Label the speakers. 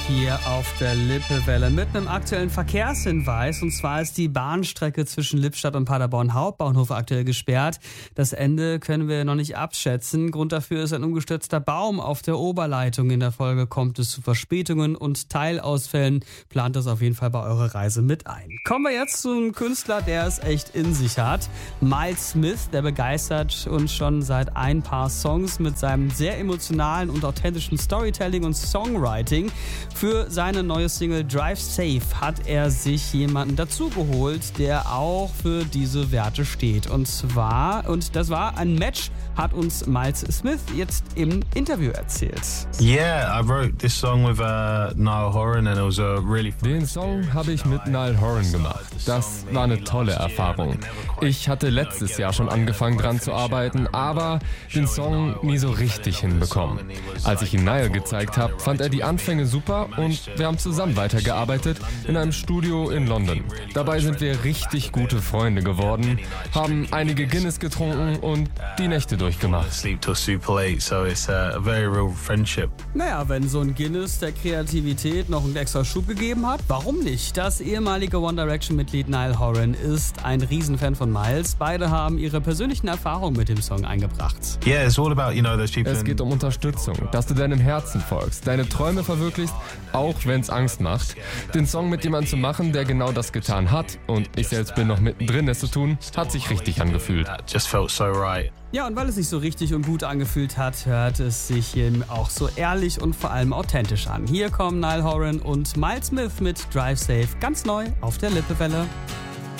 Speaker 1: hier auf der Lippewelle mit einem aktuellen Verkehrshinweis. Und zwar ist die Bahnstrecke zwischen Lippstadt und Paderborn Hauptbahnhof aktuell gesperrt. Das Ende können wir noch nicht abschätzen. Grund dafür ist ein umgestürzter Baum auf der Oberleitung. In der Folge kommt es zu Verspätungen und Teilausfällen. Plant das auf jeden Fall bei eurer Reise mit ein. Kommen wir jetzt zu einem Künstler, der es echt in sich hat. Miles Smith, der begeistert uns schon seit ein paar Songs mit seinem sehr emotionalen und authentischen Storytelling und Songwriting. Für seine neue Single Drive Safe hat er sich jemanden dazugeholt, der auch für diese Werte steht. Und das war ein Match, hat uns Miles Smith jetzt im Interview erzählt.
Speaker 2: Yeah, I wrote this song with Niall Horan and it was a really fun.
Speaker 3: Den Song habe ich mit Niall Horan gemacht. Das war eine tolle Erfahrung. Ich hatte letztes Jahr schon angefangen dran zu arbeiten, aber den Song nie so richtig hinbekommen. Als ich ihn Niall gezeigt habe, fand er die Anfänge super und wir haben zusammen weitergearbeitet in einem Studio in London. Dabei sind wir richtig gute Freunde geworden, haben einige Guinness getrunken und die Nächte durchgemacht.
Speaker 2: Sleep till super late, so it's a very real friendship.
Speaker 1: Naja, wenn so ein Guinness der Kreativität noch einen extra Schub gegeben hat, warum nicht? Das ehemalige One Direction-Mitglied Niall Horan ist ein Riesenfan von Miles. Beide haben ihre persönlichen Erfahrungen mit dem Song eingebracht.
Speaker 2: Yeah, it's all about, those people.
Speaker 3: Es geht um Unterstützung, dass du deinem Herzen folgst, deine Träume verwirklichst, auch wenn es Angst macht. Den Song mit jemandem zu machen, der genau das getan hat, und ich selbst bin noch mittendrin, es zu tun, hat sich richtig angefühlt.
Speaker 2: Just felt so right.
Speaker 1: Ja, und weil es sich so richtig und gut angefühlt hat, hört es sich eben auch so ehrlich und vor allem authentisch an. Hier kommen Niall Horan und Miles Smith mit Drive Safe ganz neu auf der Lippewelle.